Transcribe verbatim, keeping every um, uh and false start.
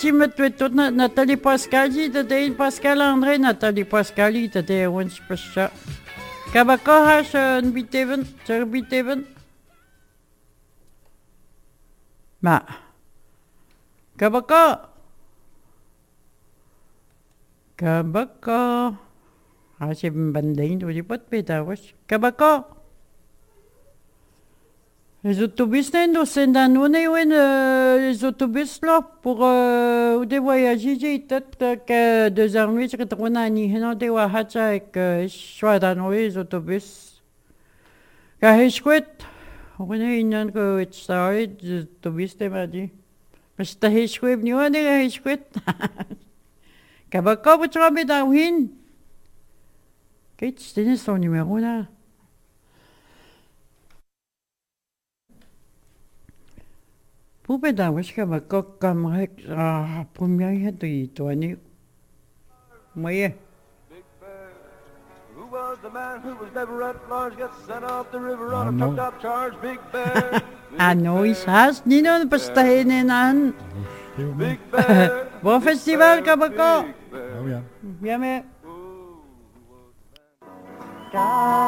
Si me tuet tot na Nathalie Pascali, t'as une Pascal André, Nathalie Pascali, t'as un spécial. Kabako has un biteven, sur biteven. Ma. Kabako. Kabako. Ah, c'est une bandine, tu dis pas de pétaouche. Kabako. Les autobus, non, c'est dans nous, les autobus là, pour euh, des voyager, j'ai peut-être que deux heures nuit, je retourne à Nihon, des voyages avec choix dans les autobus. Quand je suis on est une que tu sais, les autobus, tu m'as dit. Mais c'est à Hishkweb, ni on est à Hishkweb. Kabako, tu vas me dans Win. Qu'est-ce que c'est son numéro là? Pube da was ka bako kamrek ah premier hetu itwani. Moye. Who was the man who was never at large, gets sent off the river on a trucked up charge? Big Bear. Ano isas ni non pastahin nan. Big Bear. Bon festival ka bako. Ah oui, hein. Bien mais.